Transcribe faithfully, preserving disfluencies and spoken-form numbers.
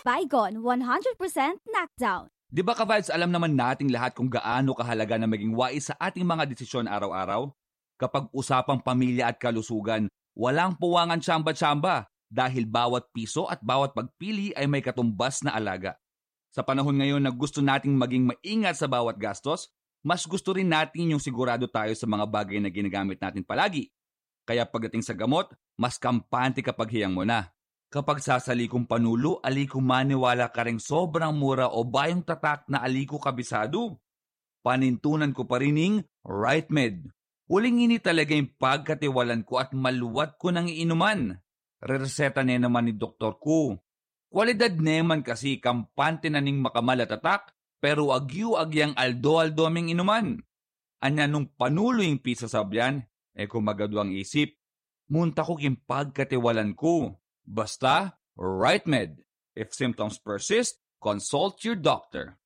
Baygon one hundred percent knockdown. Di ba ka-vibes, alam naman nating lahat kung gaano kahalaga na maging wais sa ating mga desisyon araw-araw? Kapag usapang pamilya at kalusugan, walang puwangan tsamba-tsamba dahil bawat piso at bawat pagpili ay may katumbas na alaga. Sa panahon ngayon na gusto nating maging maingat sa bawat gastos, mas gusto rin natin yung sigurado tayo sa mga bagay na ginagamit natin palagi. Kaya pagdating sa gamot, mas kampante kapag hiyang mo na. Kapag sasalikong panulo, aliko maniwala ka ring sobrang mura o bayong tatak na aliko kabisado. Panintunan ko pa rin ng RightMed. Huling ini talaga yung pagkatiwalan ko at maluwat ko ng iinuman. Rereseta na naman ni doktor ko. Kwalidad naman kasi kampante na ning makamalatak pero agyu agyang aldo-aldoming inuman. Anya nung panulo yung pisa sabyan, eh kumagado ang isip. Munta ko yung pagkatiwalan ko. Basta, RightMed. If symptoms persist, consult your doctor.